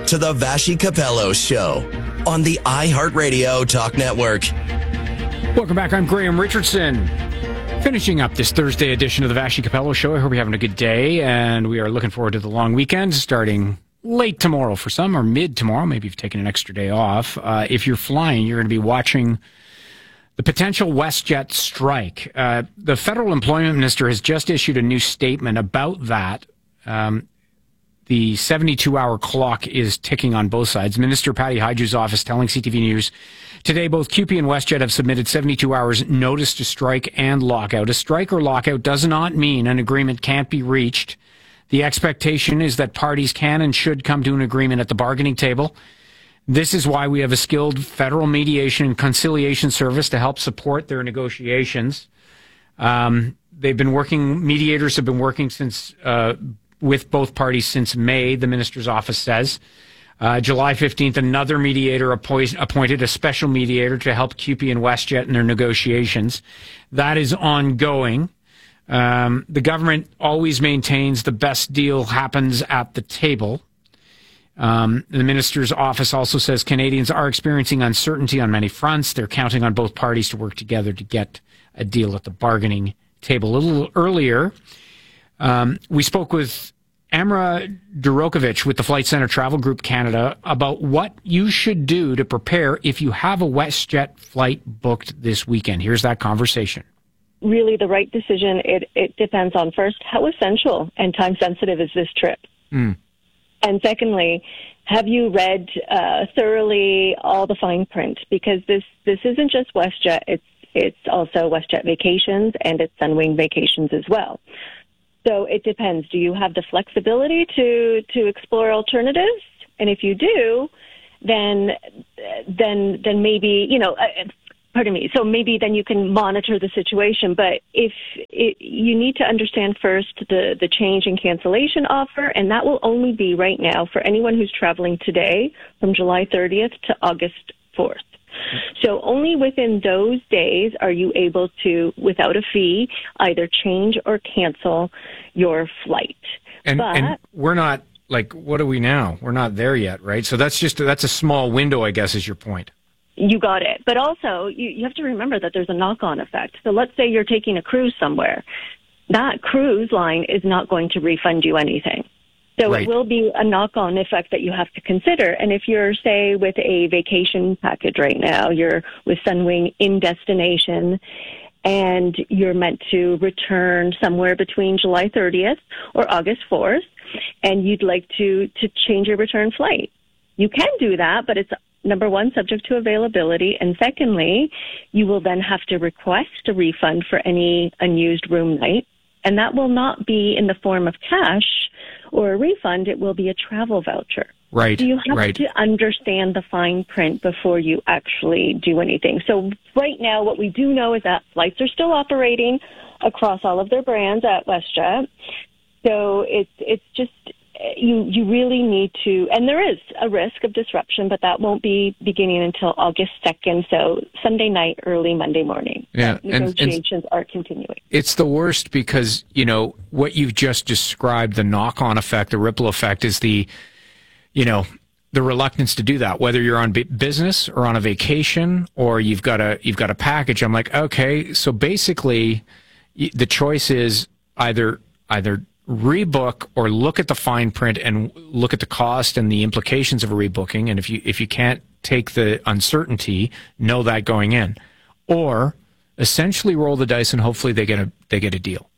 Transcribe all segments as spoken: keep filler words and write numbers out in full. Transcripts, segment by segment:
to the Vassy Capello Show on the iHeartRadio Talk Network. Welcome back. I'm Graham Richardson. Finishing up this Thursday edition of the Vassy Capello Show. I hope you're having a good day, and we are looking forward to the long weekend starting late tomorrow for some, or mid tomorrow. Maybe you've taken an extra day off. Uh, if you're flying, you're going to be watching the potential WestJet strike. Uh, the federal employment minister has just issued a new statement about that. Um, the seventy-two hour clock is ticking on both sides. Minister Patty Hajdu's office telling C T V News today both C U P E and WestJet have submitted seventy-two hours notice to strike and lockout. A strike or lockout does not mean an agreement can't be reached. The expectation is that parties can and should come to an agreement at the bargaining table. This is why we have a skilled federal mediation and conciliation service to help support their negotiations. Um, they've been working, mediators have been working since, uh, with both parties since May, the minister's office says. Uh, July fifteenth, another mediator appoint, appointed a special mediator to help C U P E and WestJet in their negotiations. That is ongoing. Um, the government always maintains the best deal happens at the table. Um, the minister's office also says Canadians are experiencing uncertainty on many fronts. They're counting on both parties to work together to get a deal at the bargaining table. A little earlier, um, we spoke with Amra Durokovich with the Flight Centre Travel Group Canada about what you should do to prepare if you have a WestJet flight booked this weekend. Here's that conversation. Really the right decision. It, it depends on, first, how essential and time-sensitive is this trip? Mm. And secondly, have you read uh, thoroughly all the fine print? Because this, this isn't just WestJet. It's, it's also WestJet Vacations and it's Sunwing Vacations as well. So it depends. Do you have the flexibility to, to explore alternatives? And if you do, then then then maybe, you know, uh, pardon me, so maybe then you can monitor the situation. But if it, you need to understand first the, the change in cancellation offer, and that will only be right now for anyone who's traveling today from July thirtieth to August fourth. So only within those days are you able to, without a fee, either change or cancel your flight. And, but, and we're not, like, what are we now? We're not there yet, right? So that's just, that's a small window, I guess, is your point. You got it. But also, you, you have to remember that there's a knock-on effect. So let's say you're taking a cruise somewhere. That cruise line is not going to refund you anything. So right. It will be a knock-on effect that you have to consider. And if you're, say, with a vacation package right now, you're with Sunwing in destination, and you're meant to return somewhere between July thirtieth or August fourth, and you'd like to, to change your return flight, you can do that, but it's, number one, subject to availability, and secondly, you will then have to request a refund for any unused room night, and that will not be in the form of cash or a refund. It will be a travel voucher. Right. So you have right. to understand the fine print before you actually do anything. So right now, what we do know is that flights are still operating across all of their brands at WestJet. So it's it's just you you really need to, and there is a risk of disruption, but that won't be beginning until August second. So Sunday night, early Monday morning. Yeah, negotiations and, and are continuing. It's the worst because, you know, what you've just described, the knock-on effect, the ripple effect, is the, you know, the reluctance to do that. Whether you're on business or on a vacation or you've got a you've got a package. I'm like, okay, so basically, the choice is either either. rebook or look at the fine print and look at the cost and the implications of a rebooking. And if you if you can't take the uncertainty, know that going in, or essentially roll the dice and hopefully they get a they get a deal.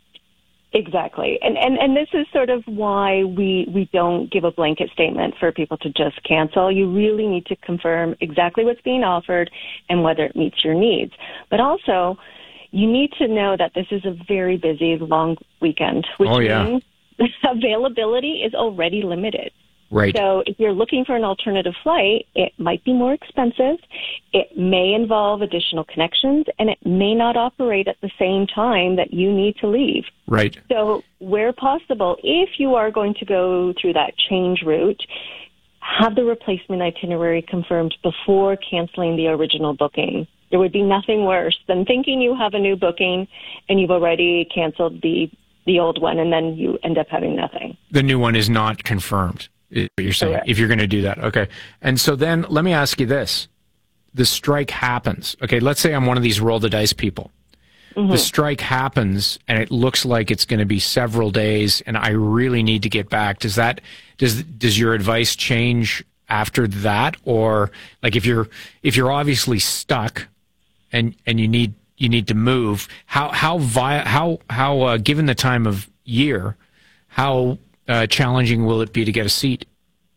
Exactly, and and and this is sort of why we we don't give a blanket statement for people to just cancel. You really need to confirm exactly what's being offered and whether it meets your needs, but also, you need to know that this is a very busy, long weekend, which oh, yeah. means availability is already limited. Right. So if you're looking for an alternative flight, it might be more expensive. It may involve additional connections, and it may not operate at the same time that you need to leave. Right. So where possible, if you are going to go through that change route, have the replacement itinerary confirmed before canceling the original booking. There would be nothing worse than thinking you have a new booking and you've already canceled the, the old one, and then you end up having nothing. The new one is not confirmed. What you're saying, Correct. if you're going to do that. Okay. And so then let me ask you this. The strike happens. Okay, let's say I'm one of these roll the dice people. Mm-hmm. The strike happens and it looks like it's going to be several days and I really need to get back. Does that does does your advice change after that? Or like if you're if you're obviously stuck and and you need you need to move, how how vi- how how uh, given the time of year, how uh, challenging will it be to get a seat?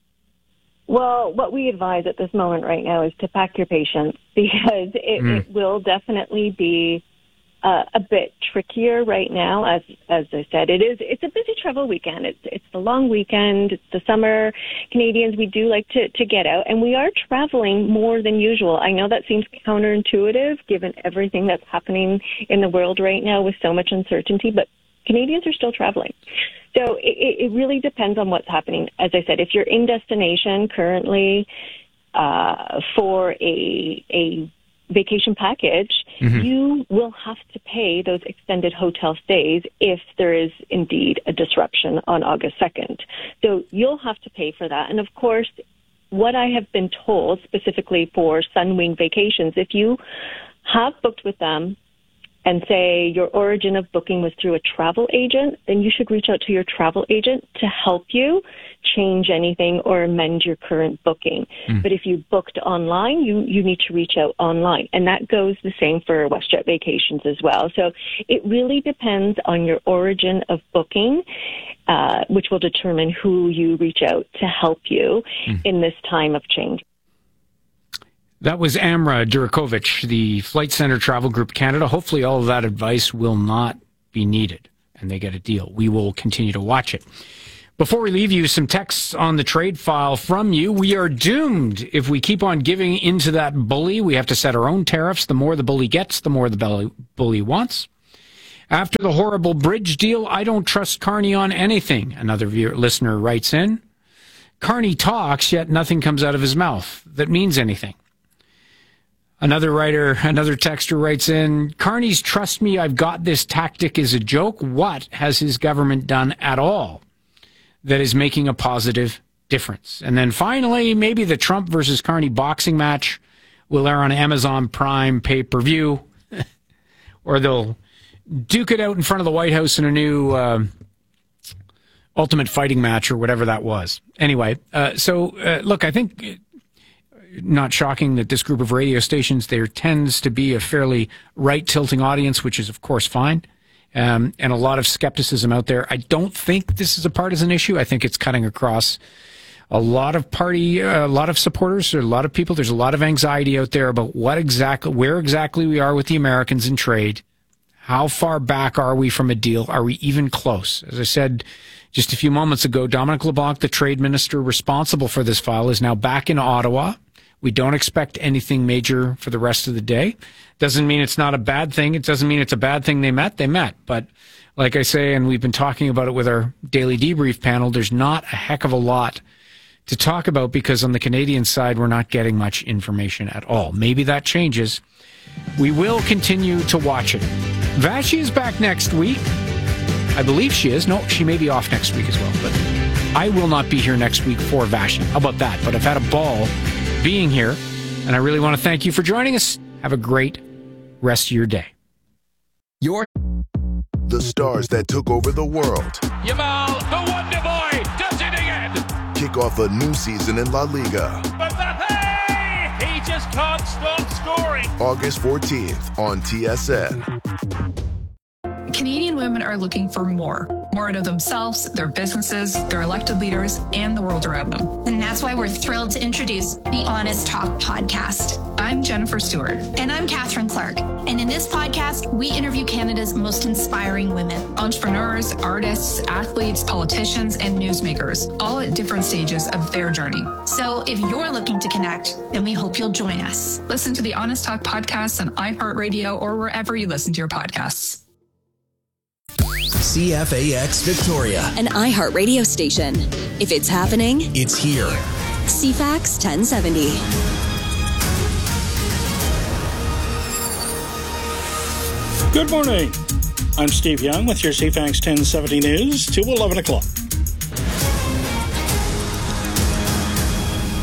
Well, what we advise at this moment right now is to pack your patience because it, mm. it will definitely be uh, a bit trickier right now. As as I said, it is it's a busy travel weekend. It's it's the long weekend. It's the summer. Canadians, we do like to, to get out, and we are traveling more than usual. I know that seems counterintuitive given everything that's happening in the world right now with so much uncertainty, but Canadians are still traveling. So it, it really depends on what's happening. As I said, if you're in destination currently uh, for a a vacation package, mm-hmm. you will have to pay those extended hotel stays if there is indeed a disruption on August second. So you'll have to pay for that. And of course, what I have been told specifically for Sunwing Vacations, if you have booked with them, and say your origin of booking was through a travel agent, then you should reach out to your travel agent to help you change anything or amend your current booking. Mm. But if you booked online, you, you need to reach out online. And that goes the same for WestJet Vacations as well. So it really depends on your origin of booking, uh, which will determine who you reach out to help you mm. in this time of change. That was Amra Durakovic, the Flight Centre Travel Group Canada. Hopefully all of that advice will not be needed and they get a deal. We will continue to watch it. Before we leave you, some texts on the trade file from you. We are doomed if we keep on giving into that bully. We have to set our own tariffs. The more the bully gets, the more the bully wants. After the horrible bridge deal, I don't trust Carney on anything, another viewer, listener writes in. Carney talks, yet nothing comes out of his mouth that means anything. Another writer, another texter writes in, Carney's trust me, I've got this tactic is a joke. What has his government done at all that is making a positive difference? And then finally, maybe the Trump versus Carney boxing match will air on Amazon Prime pay-per-view, or they'll duke it out in front of the White House in a new uh, Ultimate Fighting match or whatever that was. Anyway, uh, so uh, look, I think... not shocking that this group of radio stations, there tends to be a fairly right-tilting audience, which is, of course, fine, um, and a lot of skepticism out there. I don't think this is a partisan issue. I think it's cutting across a lot of party, uh, a lot of supporters, or a lot of people. There's a lot of anxiety out there about what exactly, where exactly we are with the Americans in trade. How far back are we from a deal? Are we even close? As I said just a few moments ago, Dominic LeBlanc, the trade minister responsible for this file, is now back in Ottawa. We don't expect anything major for the rest of the day. Doesn't mean it's not a bad thing. It doesn't mean it's a bad thing they met. They met. But like I say, and we've been talking about it with our daily debrief panel, there's not a heck of a lot to talk about because on the Canadian side, we're not getting much information at all. Maybe that changes. We will continue to watch it. Vashi is back next week. I believe she is. No, she may be off next week as well. But I will not be here next week for Vashi. How about that? But I've had a ball being here, and I really want to thank you for joining us. Have a great rest of your day. Your the stars that took over the world. Yamal, the Wonder Boy, does it again. Kick off a new season in La Liga. Mbappe, he just can't stop scoring. August fourteenth on T S N. Canadian women are looking for more. More out of themselves, their businesses, their elected leaders, and the world around them. And that's why we're thrilled to introduce the Honest Talk podcast. I'm Jennifer Stewart. And I'm Catherine Clark. And in this podcast, we interview Canada's most inspiring women. Entrepreneurs, artists, athletes, politicians, and newsmakers, all at different stages of their journey. So if you're looking to connect, then we hope you'll join us. Listen to the Honest Talk podcast on iHeartRadio or wherever you listen to your podcasts. C F A X Victoria, an iHeart radio station. If it's happening, it's here. C FAX ten seventy. Good morning. I'm Steve Young with your C FAX ten seventy news to eleven o'clock.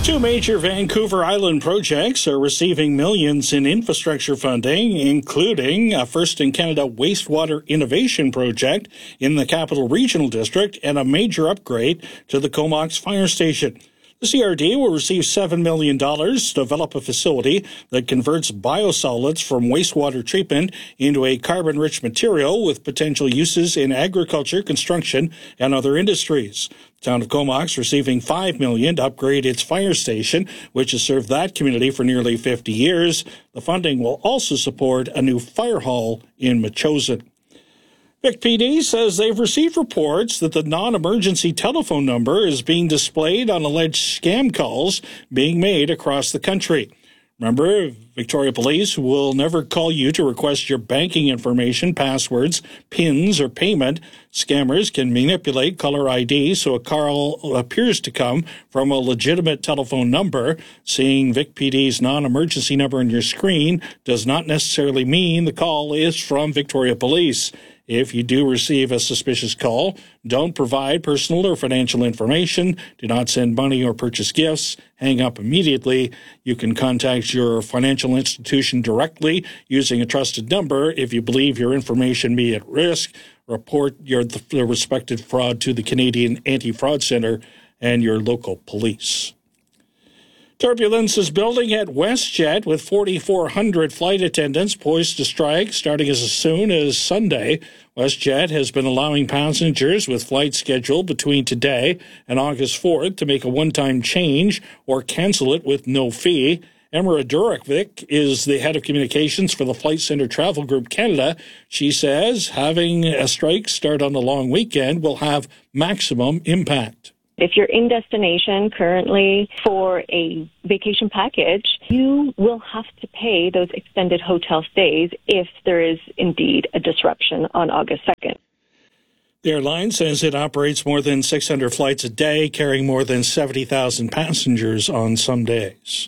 Two major Vancouver Island projects are receiving millions in infrastructure funding, including a first-in-Canada wastewater innovation project in the Capital Regional District and a major upgrade to the Comox Fire Station. The C R D will receive seven million dollars to develop a facility that converts biosolids from wastewater treatment into a carbon-rich material with potential uses in agriculture, construction, and other industries. The town of Comox receiving five million dollars to upgrade its fire station, which has served that community for nearly fifty years. The funding will also support a new fire hall in Metchosin. Vic P D says they've received reports that the non-emergency telephone number is being displayed on alleged scam calls being made across the country. Remember, Victoria Police will never call you to request your banking information, passwords, PINs, or payment. Scammers can manipulate caller I D so a call appears to come from a legitimate telephone number. Seeing Vic P D's non-emergency number on your screen does not necessarily mean the call is from Victoria Police. If you do receive a suspicious call, don't provide personal or financial information. Do not send money or purchase gifts. Hang up immediately. You can contact your financial institution directly using a trusted number. If you believe your information may be at risk, report your the respected fraud to the Canadian Anti-Fraud Centre and your local police. Turbulence is building at WestJet with forty-four hundred flight attendants poised to strike starting as soon as Sunday. WestJet has been allowing passengers with flights scheduled between today and August fourth to make a one-time change or cancel it with no fee. Emma Durovic is the head of communications for the Flight Centre Travel Group Canada. She says having a strike start on a long weekend will have maximum impact. If you're in destination currently for a vacation package, you will have to pay those extended hotel stays if there is indeed a disruption on August second. The airline says it operates more than six hundred flights a day, carrying more than seventy thousand passengers on some days.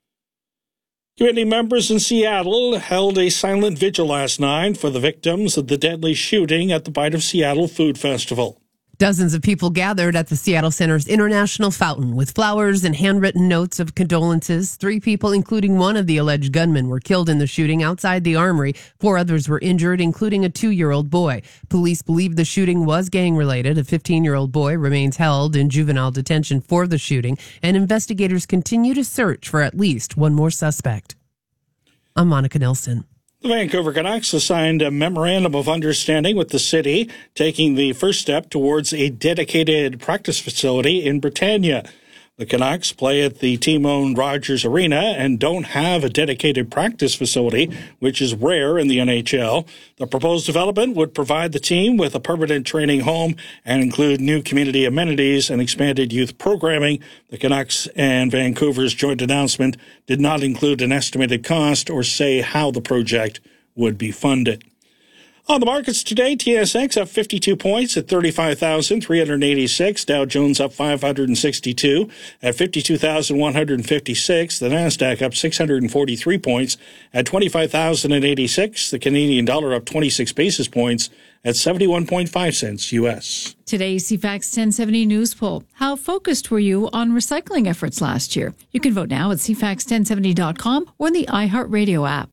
Community members in Seattle held a silent vigil last night for the victims of the deadly shooting at the Bite of Seattle Food Festival. Dozens of people gathered at the Seattle Center's International Fountain with flowers and handwritten notes of condolences. Three people, including one of the alleged gunmen, were killed in the shooting outside the Armory. Four others were injured, including a two-year-old boy. Police believe the shooting was gang-related. A fifteen-year-old boy remains held in juvenile detention for the shooting, and investigators continue to search for at least one more suspect. I'm Monica Nelson. The Vancouver Canucks have signed a memorandum of understanding with the city, taking the first step towards a dedicated practice facility in Britannia. The Canucks play at the team-owned Rogers Arena and don't have a dedicated practice facility, which is rare in the N H L. The proposed development would provide the team with a permanent training home and include new community amenities and expanded youth programming. The Canucks and Vancouver's joint announcement did not include an estimated cost or say how the project would be funded. On the markets today, T S X up fifty-two points at thirty-five thousand three hundred eighty-six. Dow Jones up five hundred sixty-two at fifty-two thousand one hundred fifty-six. The Nasdaq up six hundred forty-three points at twenty-five thousand eighty-six. The Canadian dollar up twenty-six basis points at seventy-one point five cents U S. Today's C FAX ten seventy News Poll. How focused were you on recycling efforts last year? You can vote now at C FAX ten seventy dot com or in the iHeartRadio app.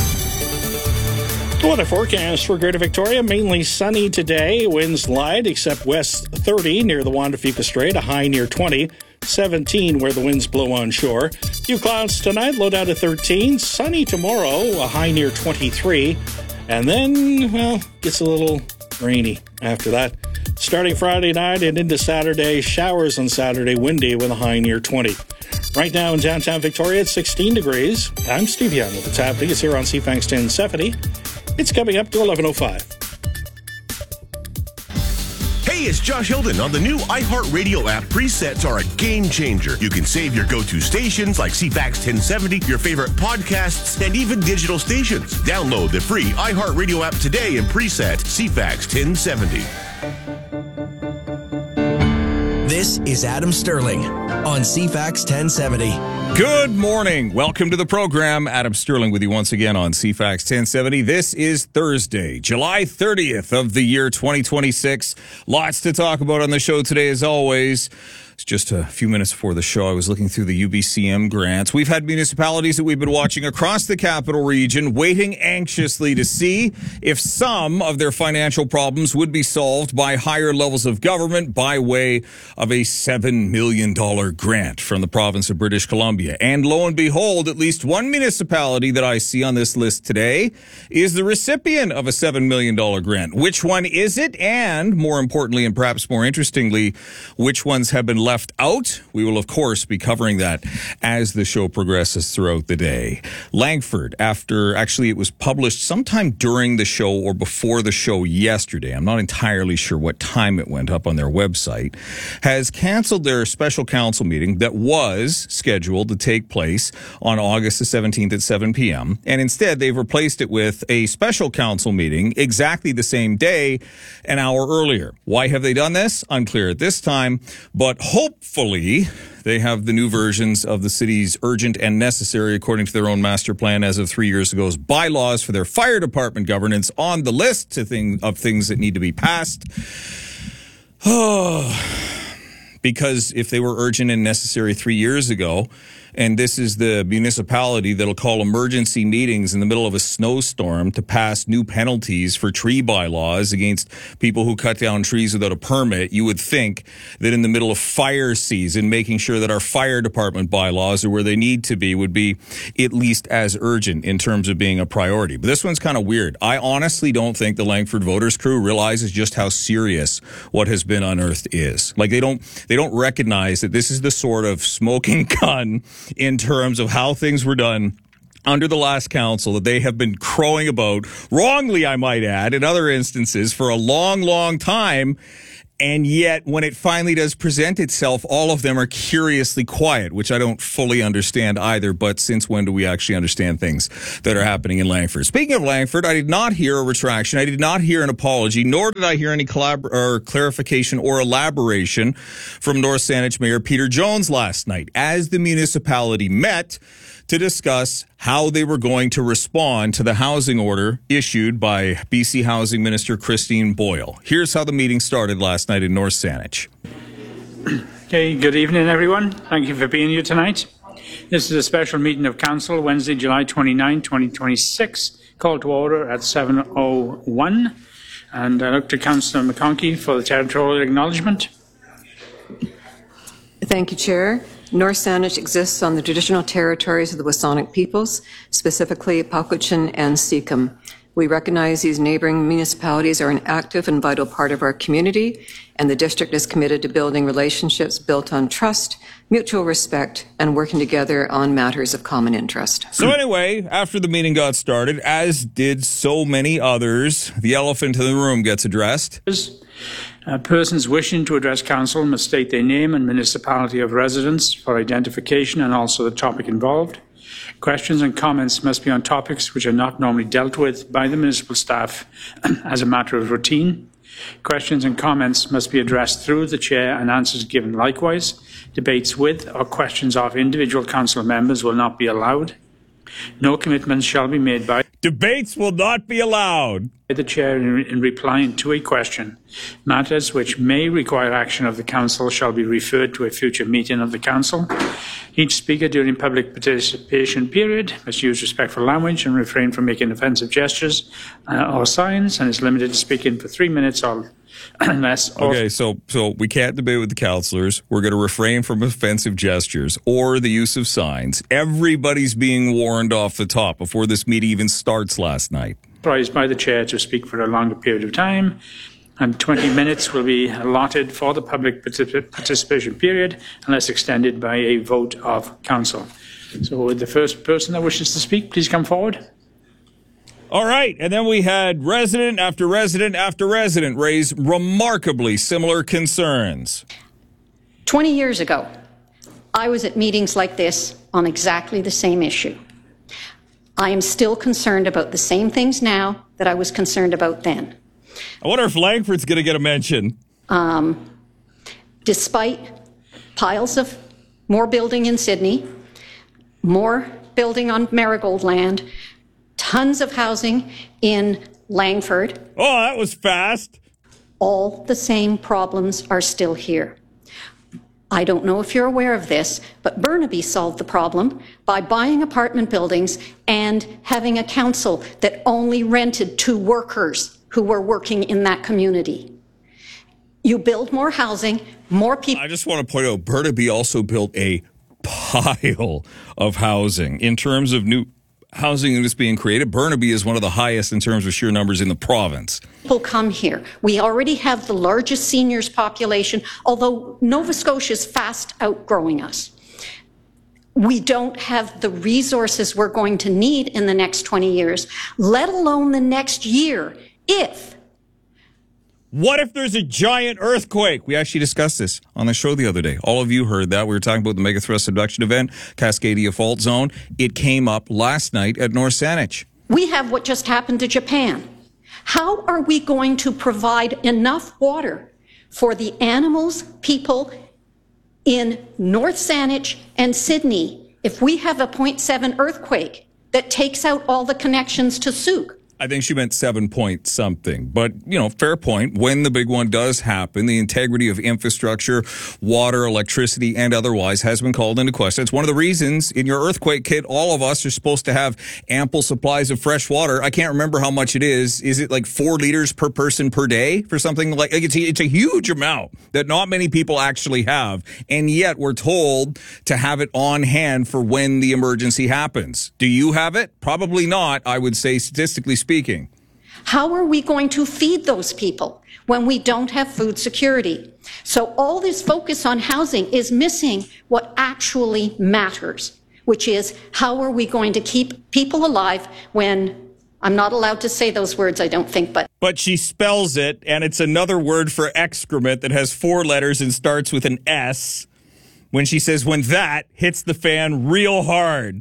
Weather forecast for Greater Victoria, mainly sunny today. Winds light, except west thirty near the Juan de Fuca Strait, a high near twenty. seventeen where the winds blow onshore. Few clouds tonight, low down to thirteen. Sunny tomorrow, a high near twenty-three. And then, well, gets a little rainy after that. Starting Friday night and into Saturday, showers on Saturday, windy with a high near twenty. Right now in downtown Victoria, it's sixteen degrees. I'm Steve Young with what's happening. It's here on C FAX ten seventy. It's coming up to eleven oh five. Hey, it's Josh Hilden. On the new iHeartRadio app, presets are a game changer. You can save your go-to stations like C FAX ten seventy, your favorite podcasts, and even digital stations. Download the free iHeartRadio app today and preset C FAX ten seventy. This is Adam Sterling on C FAX ten seventy. Good morning. Welcome to the program. Adam Sterling with you once again on C FAX ten seventy. This is Thursday, July thirtieth of the year twenty twenty-six. Lots to talk about on the show today, as always. Just a few minutes before the show, I was looking through the U B C M grants. We've had municipalities that we've been watching across the capital region, waiting anxiously to see if some of their financial problems would be solved by higher levels of government by way of a seven million dollars grant from the province of British Columbia. And lo and behold, at least one municipality that I see on this list today is the recipient of a seven million dollars grant. Which one is it? And more importantly, and perhaps more interestingly, which ones have been left out? We will, of course, be covering that as the show progresses throughout the day. Langford, after actually it was published sometime during the show or before the show yesterday, I'm not entirely sure what time it went up on their website, has canceled their special council meeting that was scheduled to take place on August the seventeenth at seven p.m. And instead, they've replaced it with a special council meeting exactly the same day, an hour earlier. Why have they done this? Unclear at this time, but hopefully they have the new versions of the city's urgent and necessary, according to their own master plan as of three years ago's bylaws for their fire department governance on the list to thing, of things that need to be passed. Oh, because if they were urgent and necessary three years ago, and this is the municipality that'll call emergency meetings in the middle of a snowstorm to pass new penalties for tree bylaws against people who cut down trees without a permit, you would think that in the middle of fire season, making sure that our fire department bylaws are where they need to be would be at least as urgent in terms of being a priority. But this one's kind of weird. I honestly don't think the Langford voters crew realizes just how serious what has been unearthed is. Like they don't, they don't recognize that this is the sort of smoking gun in terms of how things were done under the last council that they have been crowing about, wrongly I might add, in other instances for a long, long time. And yet when it finally does present itself, all of them are curiously quiet, which I don't fully understand either. But since when do we actually understand things that are happening in Langford? Speaking of Langford, I did not hear a retraction. I did not hear an apology, nor did I hear any collab- or clarification or elaboration from North Saanich Mayor Peter Jones last night as the municipality met to discuss how they were going to respond to the housing order issued by B C Housing Minister Christine Boyle. Here's how the meeting started last night in North Saanich. Okay, good evening, everyone. Thank you for being here tonight. This is a special meeting of Council, Wednesday, July twenty-ninth, twenty twenty-six, called to order at seven oh one. And I look to Councillor McConkey for the territorial acknowledgement. Thank you, Chair. North Saanich exists on the traditional territories of the Wasonic peoples, specifically Palquitchin and Seacom. We recognize these neighboring municipalities are an active and vital part of our community, and the district is committed to building relationships built on trust, mutual respect, and working together on matters of common interest. So anyway, after the meeting got started, as did so many others, the elephant in the room gets addressed. Uh, persons wishing to address council must state their name and municipality of residence for identification and also the topic involved. Questions and comments must be on topics which are not normally dealt with by the municipal staff as a matter of routine. Questions and comments must be addressed through the chair and answers given likewise. Debates with or questions of individual council members will not be allowed. No commitments shall be made by Debates will not be allowed. The chair in, in replying to a question. Matters which may require action of the council shall be referred to a future meeting of the council. Each speaker during public participation period must use respectful language and refrain from making offensive gestures uh, or signs, and is limited to speaking for three minutes or less. Okay, so so we can't debate with the councillors. We're going to refrain from offensive gestures or the use of signs. Everybody's being warned off the top before this meeting even starts last night. Authorized by the chair to speak for a longer period of time, and twenty minutes will be allotted for the public particip- participation period unless extended by a vote of council. So would the first person that wishes to speak please come forward? All right, and then we had resident after resident after resident raise remarkably similar concerns. twenty years ago, I was at meetings like this on exactly the same issue. I am still concerned about the same things now that I was concerned about then. I wonder if Langford's going to get a mention. Um, despite piles of more building in Sydney, more building on Marigold land, tons of housing in Langford. Oh, that was fast. All the same problems are still here. I don't know if you're aware of this, but Burnaby solved the problem by buying apartment buildings and having a council that only rented to workers who were working in that community. You build more housing, more people. I just want to point out, Burnaby also built a pile of housing. In terms of new housing that's being created, Burnaby is one of the highest in terms of sheer numbers in the province. People come here. We already have the largest seniors population, although Nova Scotia is fast outgrowing us. We don't have the resources we're going to need in the next twenty years, let alone the next year, if. What if there's a giant earthquake? We actually discussed this on the show the other day. All of you heard that. We were talking about the Mega Thrust Abduction event, Cascadia Fault Zone. It came up last night at North Saanich. We have what just happened to Japan. How are we going to provide enough water for the animals, people in North Saanich and Sydney if we have a point seven earthquake that takes out all the connections to Souk? I think she meant seven point something. But, you know, fair point. When the big one does happen, the integrity of infrastructure, water, electricity, and otherwise has been called into question. It's one of the reasons in your earthquake kit, all of us are supposed to have ample supplies of fresh water. I can't remember how much it is. Is it like four liters per person per day for something like, like it's, a, it's a huge amount that not many people actually have. And yet we're told to have it on hand for when the emergency happens. Do you have it? Probably not, I would say, statistically speaking. Speaking. How are we going to feed those people when we don't have food security? So all this focus on housing is missing what actually matters, which is how are we going to keep people alive when I'm not allowed to say those words, I don't think, but. But she spells it, and it's another word for excrement that has four letters and starts with an S when she says when that hits the fan real hard.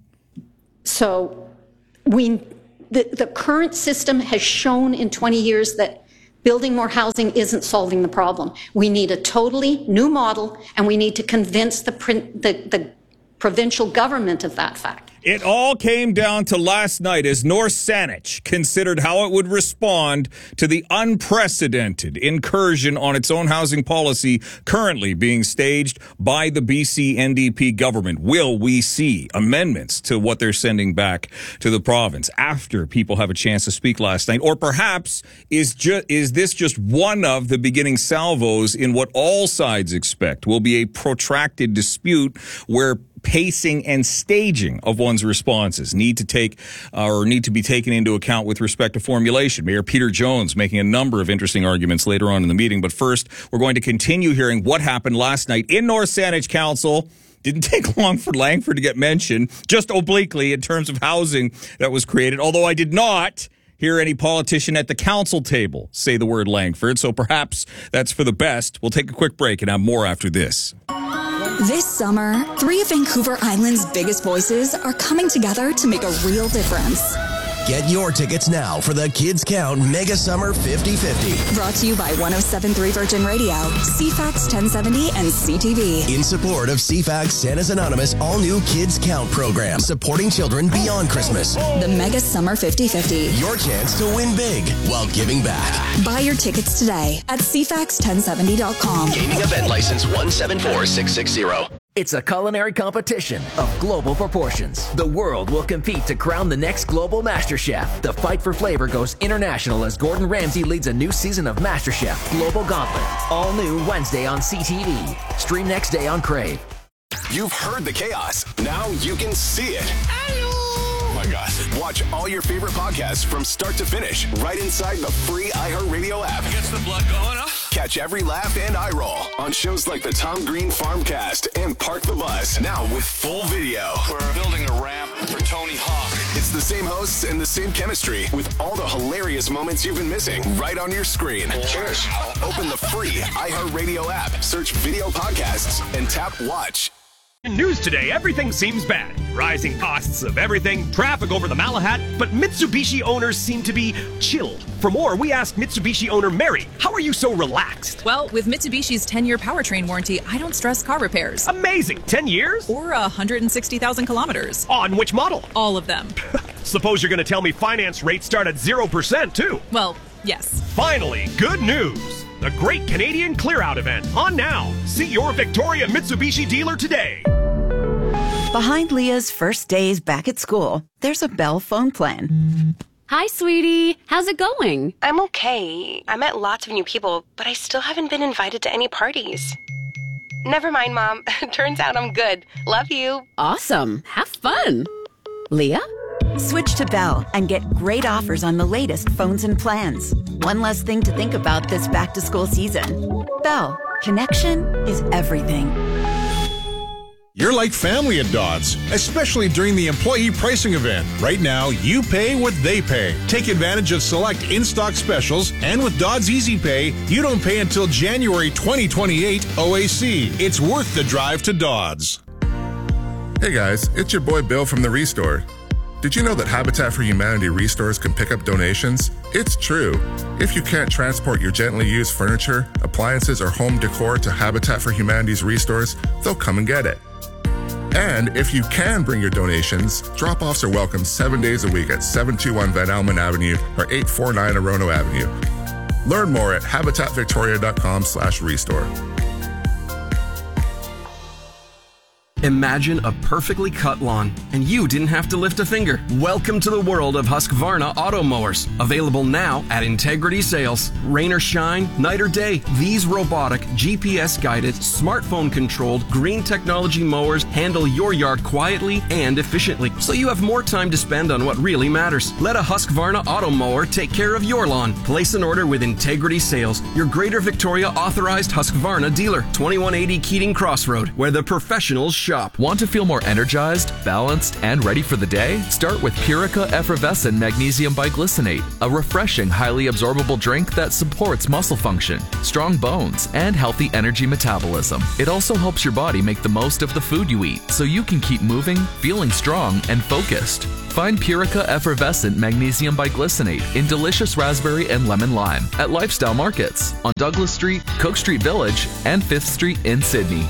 So we. The, the current system has shown in twenty years that building more housing isn't solving the problem. We need a totally new model, and we need to convince the, the, the provincial government of that fact. It all came down to last night as North Saanich considered how it would respond to the unprecedented incursion on its own housing policy currently being staged by the B C N D P government. Will we see amendments to what they're sending back to the province after people have a chance to speak last night? Or perhaps is ju- is this just one of the beginning salvos in what all sides expect will be a protracted dispute where pacing and staging of one's responses need to take uh, or need to be taken into account with respect to formulation. Mayor Peter Jones making a number of interesting arguments later on in the meeting. But first, we're going to continue hearing what happened last night in North Saanich Council. Didn't take long for Langford to get mentioned, just obliquely in terms of housing that was created, although I did not hear any politician at the council table say the word Langford, so perhaps that's for the best. We'll take a quick break and have more after this. This summer, three of Vancouver Island's biggest voices are coming together to make a real difference. Get your tickets now for the Kids Count Mega Summer fifty fifty. Brought to you by one oh seven point three Virgin Radio, C FAX ten seventy, and C T V. In support of C FAX Santa's Anonymous all-new Kids Count program, supporting children beyond Christmas. The Mega Summer fifty fifty. Your chance to win big while giving back. Buy your tickets today at C FAX ten seventy dot com. Gaming event license one seven four six six zero. It's a culinary competition of global proportions. The world will compete to crown the next global master chef. The fight for flavor goes international as Gordon Ramsay leads a new season of MasterChef Global Gauntlet. All new Wednesday on C T V. Stream next day on Crave. You've heard the chaos. Now you can see it. Oh my God. Watch all your favorite podcasts from start to finish right inside the free iHeartRadio app. Gets the blood going, huh? Catch every laugh and eye roll on shows like the Tom Green Farmcast and Park the Bus. Now with full video. We're building a ramp for Tony Hawk. It's the same hosts and the same chemistry with all the hilarious moments you've been missing right on your screen. Cheers. Open the free iHeartRadio app, search video podcasts, and tap watch. In news today, everything seems bad. Rising costs of everything, traffic over the Malahat, but Mitsubishi owners seem to be chilled. For more, we asked Mitsubishi owner Mary, how are you so relaxed? Well, with Mitsubishi's ten-year powertrain warranty, I don't stress car repairs. Amazing! ten years? Or one hundred sixty thousand kilometers. On which model? All of them. Suppose you're going to tell me finance rates start at zero percent, too. Well, yes. Finally, good news. The Great Canadian Clear Out event, on now. See your Victoria Mitsubishi dealer today. Behind Leah's first days back at school, there's a Bell phone plan. Hi, sweetie. How's it going? I'm okay. I met lots of new people, but I still haven't been invited to any parties. Never mind, Mom. Turns out I'm good. Love you. Awesome. Have fun. Leah? Switch to Bell and get great offers on the latest phones and plans. One less thing to think about this back-to-school season. Bell. Connection is everything. You're like family at Dodds, especially during the employee pricing event. Right now, you pay what they pay. Take advantage of select in-stock specials, and with Dodds Easy Pay, you don't pay until January twenty twenty-eight O A C. It's worth the drive to Dodds. Hey guys, it's your boy Bill from the Restore. Did you know that Habitat for Humanity Restores can pick up donations? It's true. If you can't transport your gently used furniture, appliances, or home decor to Habitat for Humanity's Restores, they'll come and get it. And if you can bring your donations, drop-offs are welcome seven days a week at seven two one Van Almen Avenue or eight four nine Orono Avenue. Learn more at habitatvictoria.com slash restore. Imagine a perfectly cut lawn, and you didn't have to lift a finger. Welcome to the world of Husqvarna auto mowers. Available now at Integrity Sales. Rain or shine, night or day, these robotic, G P S-guided, smartphone-controlled, green technology mowers handle your yard quietly and efficiently, so you have more time to spend on what really matters. Let a Husqvarna auto mower take care of your lawn. Place an order with Integrity Sales, your Greater Victoria authorized Husqvarna dealer. twenty-one eighty Keating Crossroad, where the professionals shop. Want to feel more energized, balanced, and ready for the day? Start with Purica Effervescent Magnesium Biglycinate, a refreshing, highly absorbable drink that supports muscle function, strong bones, and healthy energy metabolism. It also helps your body make the most of the food you eat, so you can keep moving, feeling strong, and focused. Find Purica Effervescent Magnesium Biglycinate in delicious raspberry and lemon lime at Lifestyle Markets on Douglas Street, Cook Street Village, and fifth Street in Sydney.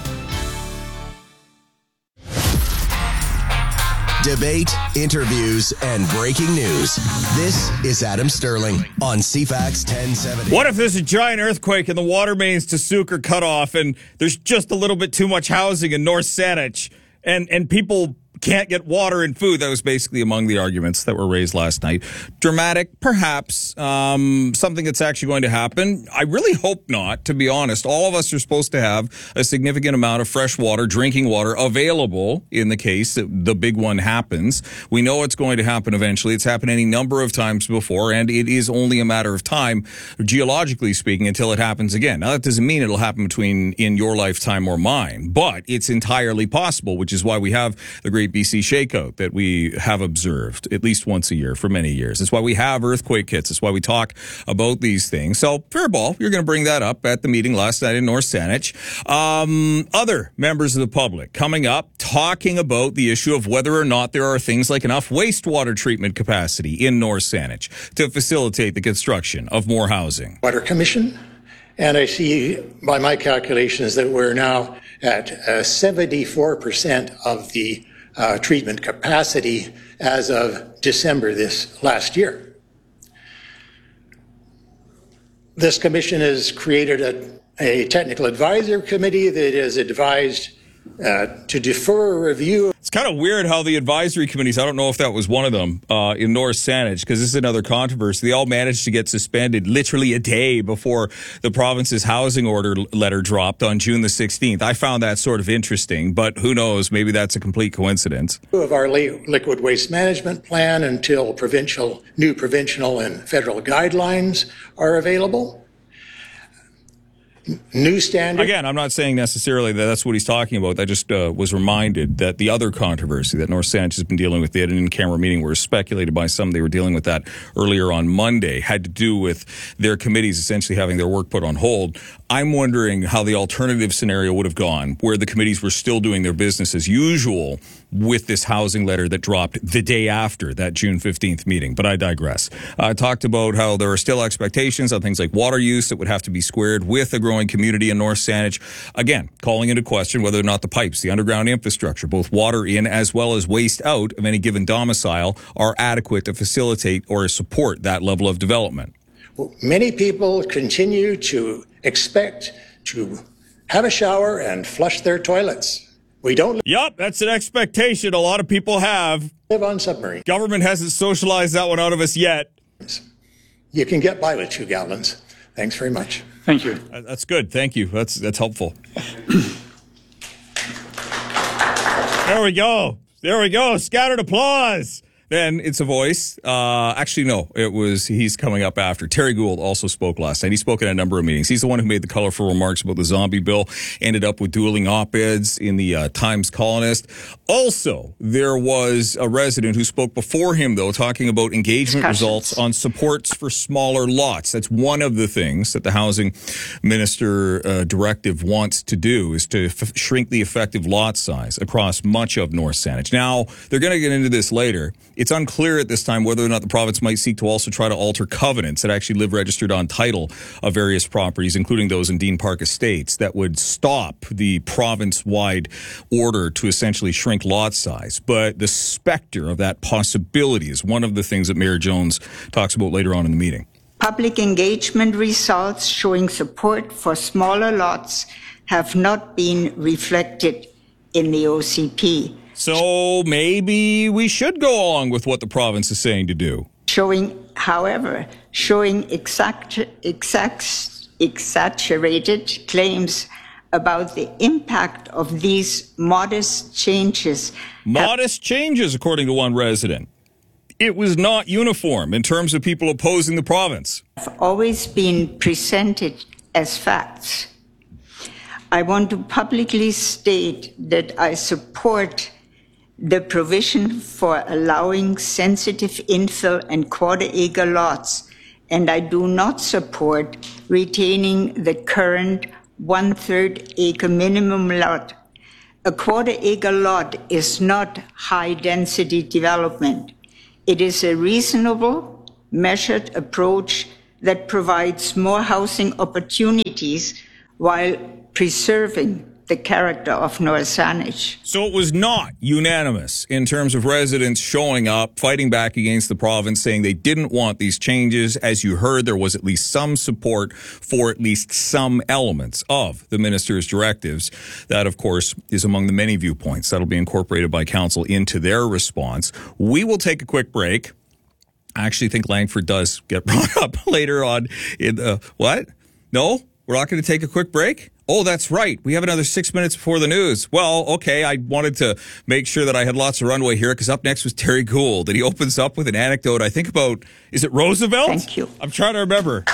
Debate, interviews, and breaking news. This is Adam Sterling on C FAX ten seventy. What if there's a giant earthquake and the water mains to Souk are cut off and there's just a little bit too much housing in North Saanich and, and people can't get water and food? That was basically among the arguments that were raised last night. Dramatic, perhaps, um, something that's actually going to happen. I really hope not, to be honest. All of us are supposed to have a significant amount of fresh water, drinking water available in the case that the big one happens. We know it's going to happen eventually. It's happened any number of times before, and it is only a matter of time, geologically speaking, until it happens again. Now, that doesn't mean it'll happen between in your lifetime or mine, but it's entirely possible, which is why we have the great B C shakeout that we have observed at least once a year for many years. It's why we have earthquake kits. It's why we talk about these things. So, fair ball, you're going to bring that up at the meeting last night in North Saanich. Um, other members of the public coming up talking about the issue of whether or not there are things like enough wastewater treatment capacity in North Saanich to facilitate the construction of more housing. Water Commission, and I see by my calculations that we're now at uh, seventy-four percent of the Uh, treatment capacity as of December this last year. This commission has created a, a technical advisor committee that is advised uh, to defer a review. It's kind of weird how the advisory committees, I don't know if that was one of them uh, in North Saanich, because this is another controversy. They all managed to get suspended literally a day before the province's housing order letter dropped on June the sixteenth. I found that sort of interesting, but who knows? Maybe that's a complete coincidence. Of our liquid waste management plan until provincial, new provincial and federal guidelines are available. New standard. Again, I'm not saying necessarily that that's what he's talking about. I just uh, was reminded that the other controversy that North Saanich has been dealing with, they had an in-camera meeting where it was speculated by some they were dealing with that earlier on Monday, had to do with their committees essentially having their work put on hold. I'm wondering how the alternative scenario would have gone, where the committees were still doing their business as usual with this housing letter that dropped the day after that June fifteenth meeting. But I digress. I talked about how there are still expectations on things like water use that would have to be squared with a growing community in North Saanich. Again, calling into question whether or not the pipes, the underground infrastructure, both water in as well as waste out of any given domicile, are adequate to facilitate or support that level of development. Many people continue to expect to have a shower and flush their toilets. We don't. Yep, that's an expectation a lot of people have. Live on submarine. Government hasn't socialized that one out of us yet. You can get by with two gallons. Thanks very much. Thank you. That's good. Thank you. That's that's helpful. There we go. There we go. Scattered applause. Then it's a voice. Uh, actually, no, it was, he's coming up after. Terry Gould also spoke last night. He spoke at a number of meetings. He's the one who made the colorful remarks about the zombie bill, ended up with dueling op-eds in the uh, Times Colonist. Also, there was a resident who spoke before him, though, talking about engagement results on supports for smaller lots. That's one of the things that the housing minister uh, directive wants to do, is to f- shrink the effective lot size across much of North Saanich. Now, they're going to get into this later. It's unclear at this time whether or not the province might seek to also try to alter covenants that actually live registered on title of various properties, including those in Dean Park Estates, that would stop the province-wide order to essentially shrink lot size. But the specter of that possibility is one of the things that Mayor Jones talks about later on in the meeting. Public engagement results showing support for smaller lots have not been reflected in the O C P. So maybe we should go along with what the province is saying to do. Showing, however, showing exact, exact, exaggerated claims about the impact of these modest changes. Modest changes, according to one resident. It was not uniform in terms of people opposing the province. Have always been presented as facts. I want to publicly state that I support the provision for allowing sensitive infill and quarter acre lots, and I do not support retaining the current one-third acre minimum lot. A quarter acre lot is not high density development. It is a reasonable, measured approach that provides more housing opportunities while preserving the character of North Saanich. So it was not unanimous in terms of residents showing up, fighting back against the province, saying they didn't want these changes. As you heard, there was at least some support for at least some elements of the minister's directives. That, of course, is among the many viewpoints that'll be incorporated by council into their response. We will take a quick break. I actually think Langford does get brought up later on in the, what? No? We're not going to take a quick break? Oh, that's right. We have another six minutes before the news. Well, okay, I wanted to make sure that I had lots of runway here because up next was Terry Gould, and he opens up with an anecdote, I think about, is it Roosevelt? Thank you. I'm trying to remember.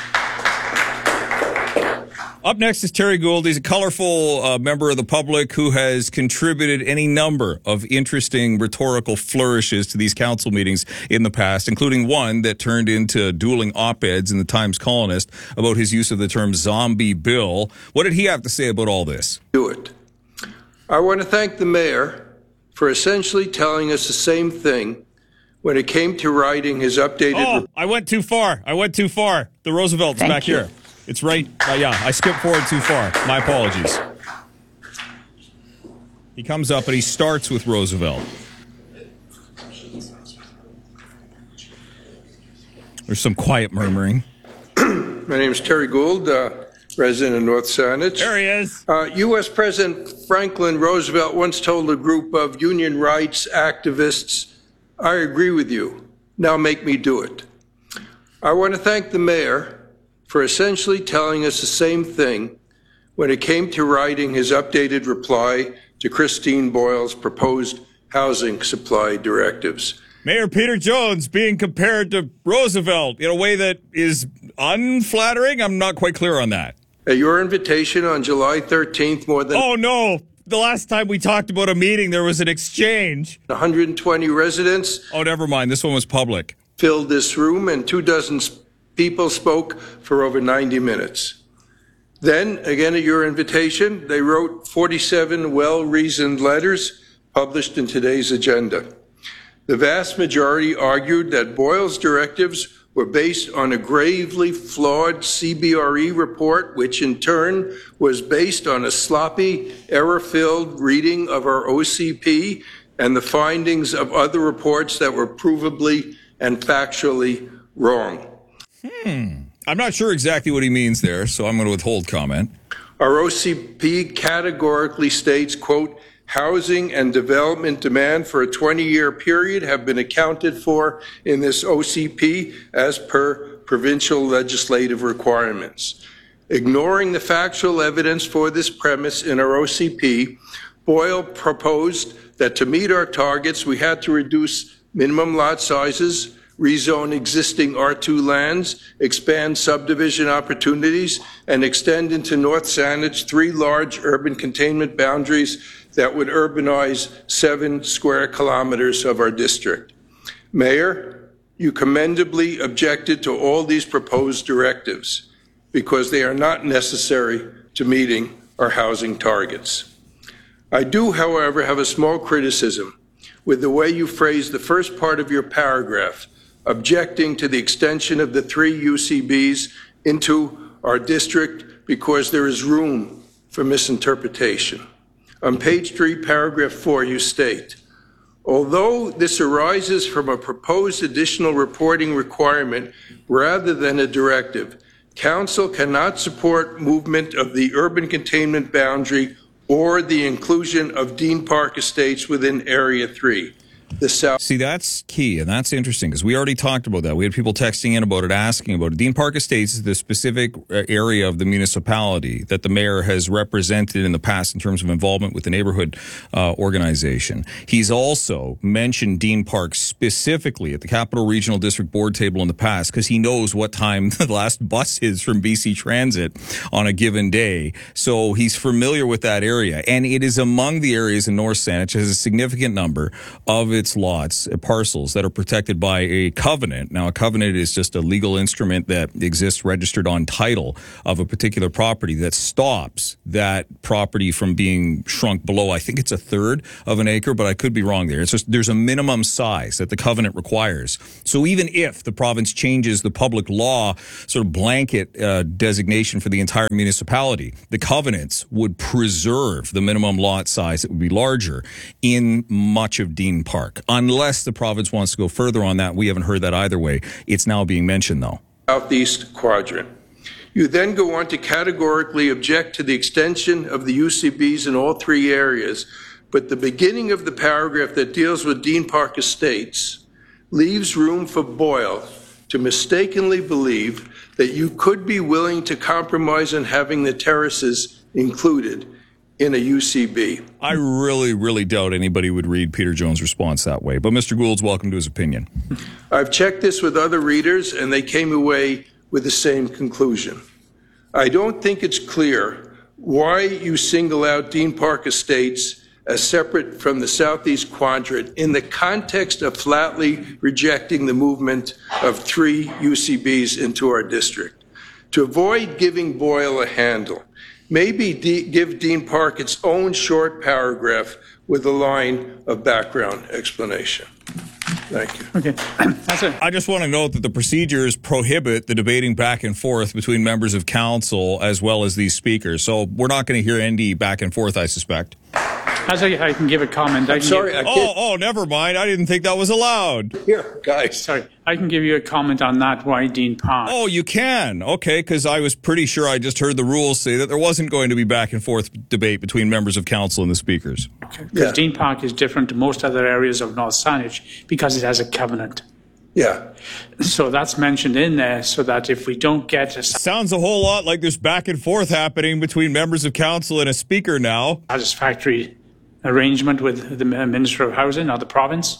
Up next is Terry Gould. He's a colorful uh, member of the public who has contributed any number of interesting rhetorical flourishes to these council meetings in the past, including one that turned into dueling op-eds in the Times Colonist about his use of the term zombie bill. What did he have to say about all this? Do it. I want to thank the mayor for essentially telling us the same thing when it came to writing his updated... Oh, I went too far. I went too far. The Roosevelt's Thank back you. here. It's right. Uh, yeah, I skipped forward too far. My apologies. He comes up and he starts with Roosevelt. There's some quiet murmuring. My name is Terry Gould, uh, resident of North Saanich. There he is. Uh, U S President Franklin Roosevelt once told a group of union rights activists, I agree with you. Now make me do it. I want to thank the mayor for essentially telling us the same thing when it came to writing his updated reply to Christine Boyle's proposed housing supply directives. Mayor Peter Jones being compared to Roosevelt in a way that is unflattering? I'm not quite clear on that. At your invitation on July thirteenth, more than... Oh, no. The last time we talked about a meeting, there was an exchange. one hundred twenty residents... Oh, never mind. This one was public. ...filled this room, and two dozen people spoke for over ninety minutes. Then, again at your invitation, they wrote forty-seven well-reasoned letters published in today's agenda. The vast majority argued that Boyle's directives were based on a gravely flawed C B R E report, which in turn was based on a sloppy, error-filled reading of our O C P and the findings of other reports that were provably and factually wrong. Hmm. I'm not sure exactly what he means there, so I'm going to withhold comment. Our O C P categorically states, quote, housing and development demand for a twenty-year period have been accounted for in this O C P as per provincial legislative requirements. Ignoring the factual evidence for this premise in our O C P, Boyle proposed that to meet our targets, we had to reduce minimum lot sizes, rezone existing R two lands, expand subdivision opportunities, and extend into North Saanich three large urban containment boundaries that would urbanize seven square kilometers of our district. Mayor, you commendably objected to all these proposed directives because they are not necessary to meeting our housing targets. I do, however, have a small criticism with the way you phrased the first part of your paragraph, objecting to the extension of the three U C Bs into our district because there is room for misinterpretation. On page three, paragraph four, you state, although this arises from a proposed additional reporting requirement rather than a directive, Council cannot support movement of the urban containment boundary or the inclusion of Dean Park Estates within Area three. The South. See, that's key, and that's interesting because we already talked about that. We had people texting in about it, asking about it. Dean Park Estates is the specific area of the municipality that the mayor has represented in the past in terms of involvement with the neighborhood uh, organization. He's also mentioned Dean Park specifically at the Capital Regional District Board table in the past because he knows what time the last bus is from B C Transit on a given day. So he's familiar with that area, and it is among the areas in North Saanich has a significant number of its lots, parcels that are protected by a covenant. Now, a covenant is just a legal instrument that exists registered on title of a particular property that stops that property from being shrunk below, I think it's a third of an acre, but I could be wrong there. It's just there's a minimum size that the covenant requires. So even if the province changes the public law sort of blanket uh, designation for the entire municipality, the covenants would preserve the minimum lot size. It would be larger in much of Dean Park. Unless the province wants to go further on that. We haven't heard that either way. It's now being mentioned, though. Southeast quadrant. You then go on to categorically object to the extension of the U C Bs in all three areas, but the beginning of the paragraph that deals with Dean Park Estates leaves room for Boyle to mistakenly believe that you could be willing to compromise on having the terraces included in a U C B. I really, really doubt anybody would read Peter Jones' response that way. But Mister Gould's welcome to his opinion. I've checked this with other readers, and they came away with the same conclusion. I don't think it's clear why you single out Dean Park Estates as separate from the Southeast Quadrant in the context of flatly rejecting the movement of three U C Bs into our district. To avoid giving Boyle a handle, maybe de- give Dean Park its own short paragraph with a line of background explanation. Thank you. Okay. That's it. I just want to note that the procedures prohibit the debating back and forth between members of council as well as these speakers. So we're not going to hear N D back and forth, I suspect. As I, I can give a comment. I I'm can sorry. Give, I oh, oh, never mind. I didn't think that was allowed. Here, guys. Sorry. I can give you a comment on that, why Dean Park. Oh, you can. Okay, because I was pretty sure I just heard the rules say that there wasn't going to be back and forth debate between members of council and the speakers. Okay. Because yeah. Dean Park is different to most other areas of North Saanich because it has a covenant. Yeah. So that's mentioned in there so that if we don't get a... Sounds a whole lot like there's back and forth happening between members of council and a speaker now. Satisfactory arrangement with the Minister of Housing or the province,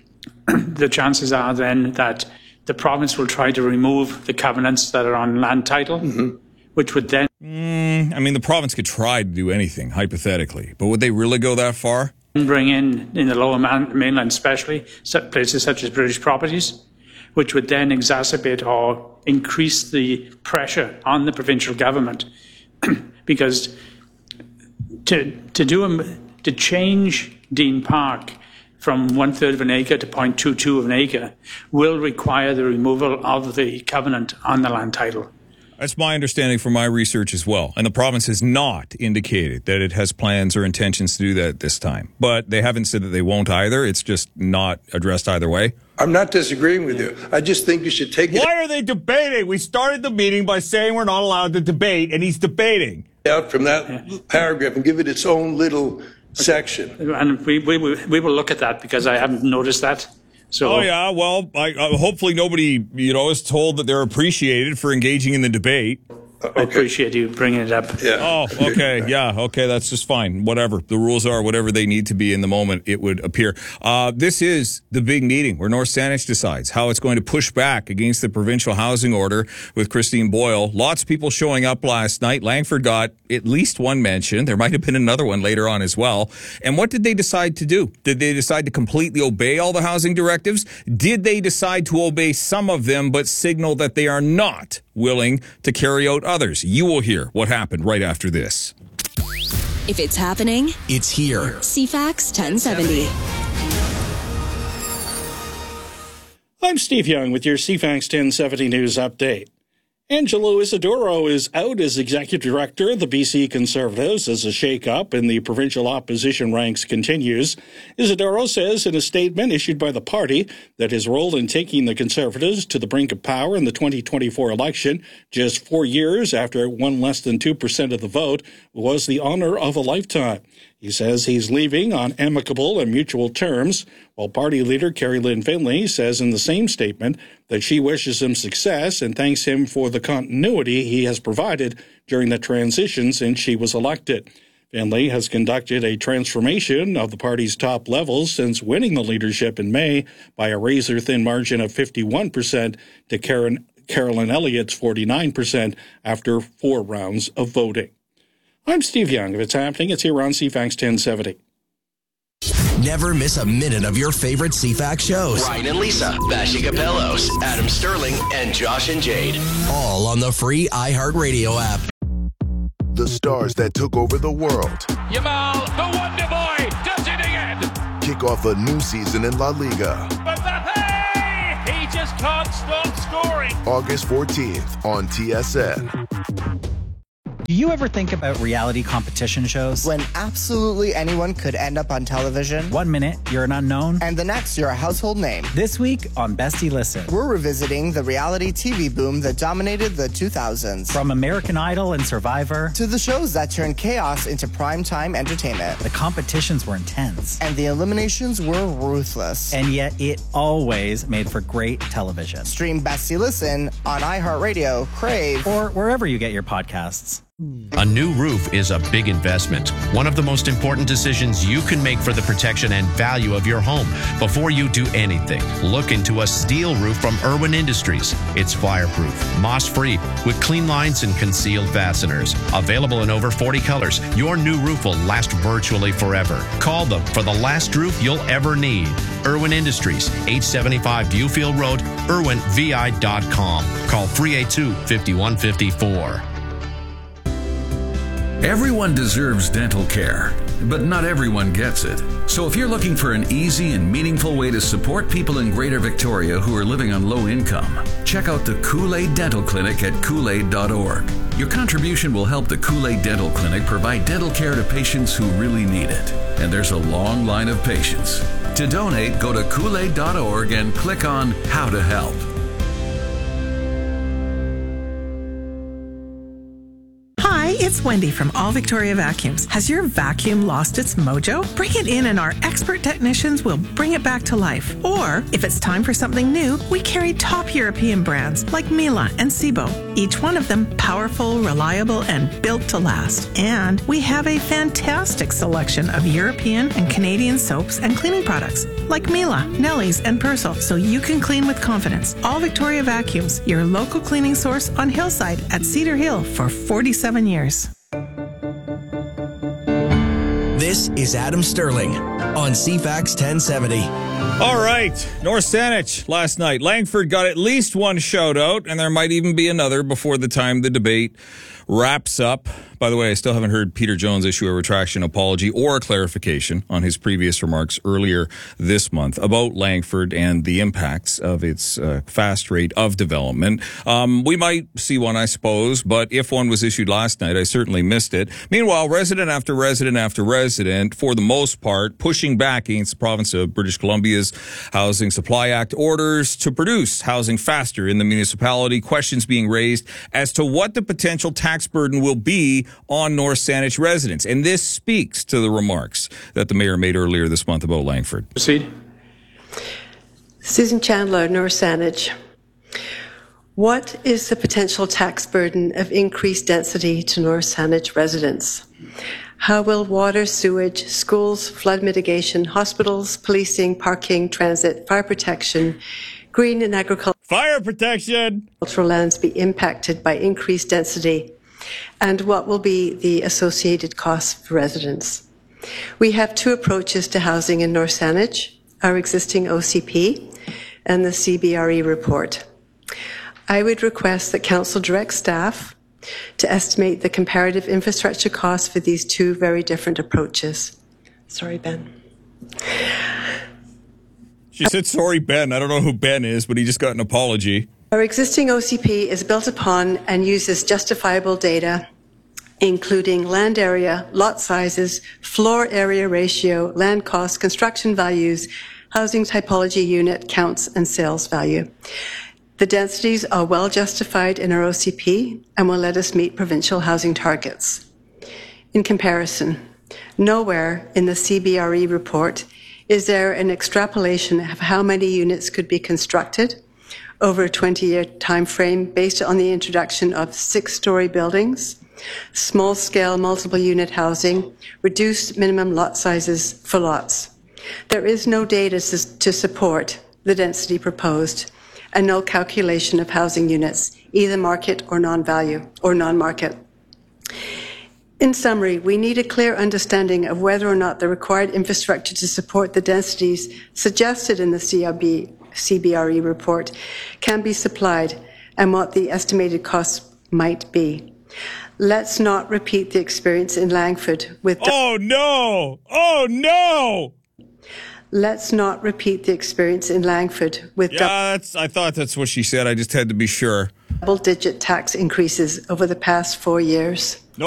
the chances are then that the province will try to remove the covenants that are on land title, mm-hmm. which would then... Mm, I mean, the province could try to do anything, hypothetically, but would they really go that far? Bring in, in the lower man, mainland especially, places such as British Properties, which would then exacerbate or increase the pressure on the provincial government. Because to to do a... To change Dean Park from one third of an acre to zero point two two of an acre will require the removal of the covenant on the land title. That's my understanding from my research as well. And the province has not indicated that it has plans or intentions to do that this time. But they haven't said that they won't either. It's just not addressed either way. I'm not disagreeing with you. I just think you should take it. Why are they debating? We started the meeting by saying we're not allowed to debate, and he's debating. Out from that yeah. paragraph and give it its own little section. And we, we, we will look at that because I haven't noticed that. So, oh, yeah. Well, I, uh, hopefully nobody, you know, is told that they're appreciated for engaging in the debate. I appreciate you bringing it up. Yeah. Oh, okay. Yeah. Okay. That's just fine. Whatever. The rules are whatever they need to be in the moment, it would appear. Uh, this is the big meeting where North Saanich decides how it's going to push back against the provincial housing order with Christine Boyle. Lots of people showing up last night. Langford got at least one mention. There might have been another one later on as well. And what did they decide to do? Did they decide to completely obey all the housing directives? Did they decide to obey some of them but signal that they are not willing to carry out others? You will hear what happened right after this. If it's happening, it's here. C FAX ten seventy. I'm Steve Young with your C FAX ten seventy News Update. Angelo Isidoro is out as executive director of the B C Conservatives as a shake-up in the provincial opposition ranks continues. Isidoro says in a statement issued by the party that his role in taking the Conservatives to the brink of power in the twenty twenty-four election, just four years after it won less than two percent of the vote, was the honor of a lifetime. He says he's leaving on amicable and mutual terms, while party leader Carrie Lynn Finlay says in the same statement that she wishes him success and thanks him for the continuity he has provided during the transition since she was elected. Finlay has conducted a transformation of the party's top levels since winning the leadership in May by a razor-thin margin of fifty-one percent to Karen, Carolyn Elliott's forty-nine percent after four rounds of voting. I'm Steve Young. If it's happening, it's here on C FAX ten seventy. Never miss a minute of your favorite C FAX shows. Ryan and Lisa, Bashi Capellos, Adam Sterling, and Josh and Jade. All on the free iHeartRadio app. The stars that took over the world. Yamal, the Wonder Boy, does it again. Kick off a new season in La Liga. Mbappe, he just can't stop scoring. August fourteenth on T S N. Do you ever think about reality competition shows? When absolutely anyone could end up on television. One minute, you're an unknown. And the next, you're a household name. This week on Bestie Listen. We're revisiting the reality T V boom that dominated the two thousands. From American Idol and Survivor. To the shows that turned chaos into primetime entertainment. The competitions were intense. And the eliminations were ruthless. And yet it always made for great television. Stream Bestie Listen on iHeartRadio, Crave, or wherever you get your podcasts. A new roof is a big investment, one of the most important decisions you can make for the protection and value of your home. Before you do anything, look into a steel roof from Irwin Industries. It's fireproof, moss-free, with clean lines and concealed fasteners. Available in over forty colors, your new roof will last virtually forever. Call them for the last roof you'll ever need. Irwin Industries, eight seventy-five Viewfield Road, irwin v i dot com. Call three eight two, five one five four. Everyone deserves dental care, but not everyone gets it. So if you're looking for an easy and meaningful way to support people in Greater Victoria who are living on low income, check out the Kool-Aid Dental Clinic at kool aid dot org. Your contribution will help the Kool-Aid Dental Clinic provide dental care to patients who really need it. And there's a long line of patients. To donate, go to kool aid dot org and click on How to Help. It's Wendy from All Victoria Vacuums. Has your vacuum lost its mojo? Bring it in and our expert technicians will bring it back to life. Or, if it's time for something new, we carry top European brands like Miele and Sebo. Each one of them powerful, reliable, and built to last. And we have a fantastic selection of European and Canadian soaps and cleaning products like Miele, Nellie's, and Persil, so you can clean with confidence. All Victoria Vacuums, your local cleaning source on Hillside at Cedar Hill for forty-seven years. This is Adam Sterling on C FAX ten seventy. All right, North Saanich last night. Langford got at least one shout out, and there might even be another before the time the debate wraps up. By the way, I still haven't heard Peter Jones issue a retraction, apology, or a clarification on his previous remarks earlier this month about Langford and the impacts of its uh, fast rate of development. Um, we might see one, I suppose, but if one was issued last night, I certainly missed it. Meanwhile, resident after resident after resident, for the most part, pushing back against the province of British Columbia's Housing Supply Act orders to produce housing faster in the municipality. Questions being raised as to what the potential tax burden will be on North Saanich residents. And this speaks to the remarks that the mayor made earlier this month about Langford. Proceed. Susan Chandler, North Saanich. What is the potential tax burden of increased density to North Saanich residents? How will water, sewage, schools, flood mitigation, hospitals, policing, parking, transit, fire protection, green and agricultural fire protection cultural lands be impacted by increased density? And what will be the associated costs for residents? We have two approaches to housing in North Saanich, our existing O C P and the C B R E report. I would request that Council direct staff to estimate the comparative infrastructure costs for these two very different approaches. Sorry, Ben. She said, sorry, Ben. I don't know who Ben is, but he just got an apology. Our existing O C P is built upon and uses justifiable data, including land area, lot sizes, floor area ratio, land costs, construction values, housing typology unit counts, and sales value. The densities are well justified in our O C P and will let us meet provincial housing targets. In comparison, nowhere in the C B R E report is there an extrapolation of how many units could be constructed over a twenty-year time frame based on the introduction of six-story buildings, small-scale multiple-unit housing, reduced minimum lot sizes for lots. There is no data to support the density proposed, and no calculation of housing units, either market or non-value or non-market. In summary, we need a clear understanding of whether or not the required infrastructure to support the densities suggested in the C B R E report can be supplied and what the estimated costs might be. Let's not repeat the experience in Langford with... Oh, no! Oh, no! Let's not repeat the experience in Langford with... Yeah, that's, I thought that's what she said. I just had to be sure. Double-digit tax increases over the past four years.